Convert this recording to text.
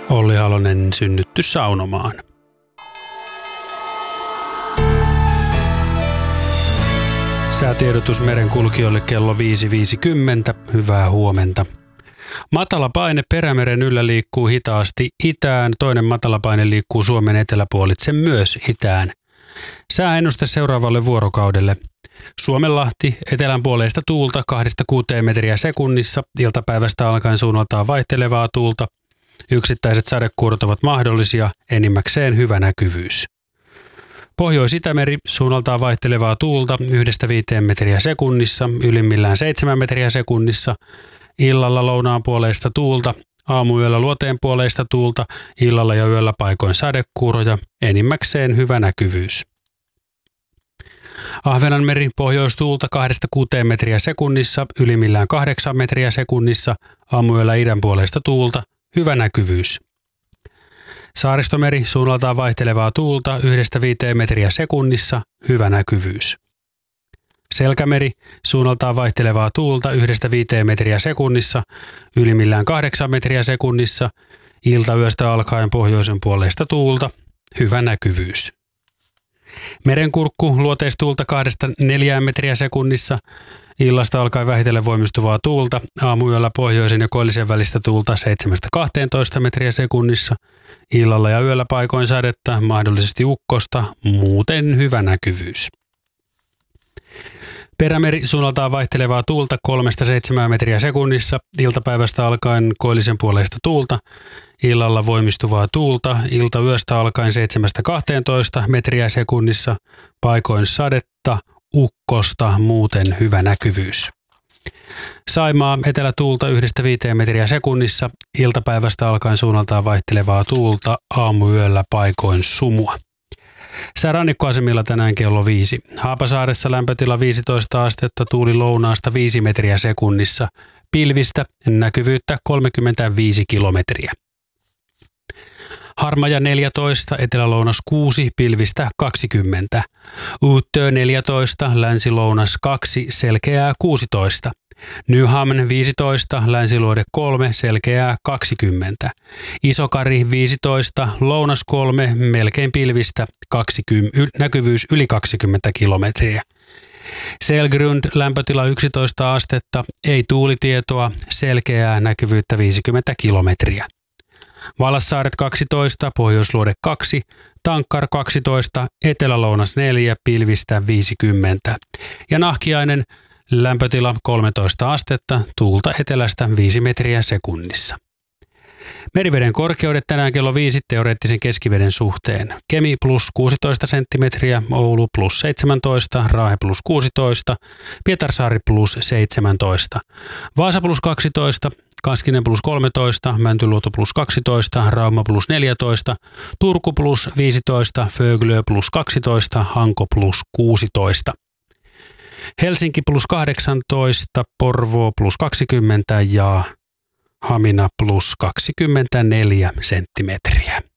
Olli Halonen synnytty saunomaan. Säätiedotus merenkulkijoille kello 5.50. Hyvää huomenta. Matalapaine Perämeren yllä liikkuu hitaasti itään. Toinen matalapaine liikkuu Suomen eteläpuolitse myös itään. Sääennuste seuraavalle vuorokaudelle. Suomenlahti etelän puoleista tuulta 2-6 metriä sekunnissa. Iltapäivästä alkaen suunnaltaan vaihtelevaa tuulta. Yksittäiset sadekuurot ovat mahdollisia, enimmäkseen hyvä näkyvyys. Pohjois-Itämeri suunnaltaan vaihtelevaa tuulta 1-5 metriä sekunnissa, ylimmillään 7 metriä sekunnissa. Illalla lounaan puoleista tuulta, aamuyöllä luoteen puoleista tuulta, illalla ja yöllä paikoin sadekuuroja, enimmäkseen hyvä näkyvyys. Ahvenanmeri pohjoistuulta 2-6 metriä sekunnissa, ylimmillään 8 metriä sekunnissa, aamuyöllä idän puoleista tuulta, hyvä näkyvyys. Saaristomeri suunnaltaan vaihtelevaa tuulta 1-5 metriä sekunnissa, hyvä näkyvyys. Selkämeri suunnaltaan vaihtelevaa tuulta 1-5 metriä sekunnissa, ylimmillään 8 metriä sekunnissa, iltayöstä alkaen pohjoisen puoleista tuulta, hyvä näkyvyys. Merenkurkku luoteistuulta 2-4 metriä sekunnissa, illasta alkaen vähitellen voimistuvaa tuulta, aamuyöllä pohjoisen ja koillisen välistä tuulta 7-12 metriä sekunnissa, illalla ja yöllä paikoin sadetta, mahdollisesti ukkosta, muuten hyvä näkyvyys. Perämeri suunnaltaan vaihtelevaa tuulta 3-7 metriä sekunnissa, iltapäivästä alkaen koillisen puoleista tuulta, illalla voimistuvaa tuulta, iltayöstä alkaen 7-12 metriä sekunnissa, paikoin sadetta, ukkosta, muuten hyvä näkyvyys. Saimaa etelätuulta 1-5 metriä sekunnissa, iltapäivästä alkaen suunnaltaan vaihtelevaa tuulta, aamuyöllä paikoin sumua. Sää rannikkoasemilla tänään kello 5. Haapasaaressa lämpötila 15 astetta, tuuli lounaasta 5 metriä sekunnissa. Pilvistä, näkyvyyttä 35 kilometriä. Harmaja 14, etelälounas 6, pilvistä 20. Uuttöö 14, länsilounas 2, selkeää 16. Nyhamn 15, länsiluode 3, selkeää 20. Isokari 15, lounas 3, melkein pilvistä 20, näkyvyys yli 20 kilometriä. Selgrund lämpötila 11 astetta, ei tuulitietoa, selkeää näkyvyyttä 50 kilometriä. Valassaaret 12, pohjoisluode 2, Tankkar 12, etelälounas 4, pilvistä 50. Ja Nahkiainen lämpötila 13 astetta, tuulta etelästä 5 metriä sekunnissa. Meriveden korkeudet tänään kello 5 teoreettisen keskiveden suhteen. Kemi plus 16 senttimetriä, Oulu plus 17, Raahe plus 16, Pietarsaari plus 17, Vaasa plus 12, Kaskinen plus 13, Mäntyluoto plus 12, Rauma plus 14, Turku plus 15, Föglö plus 12, Hanko plus 16. Helsinki plus 18, Porvoo plus 20 ja Hamina plus 24 senttimetriä.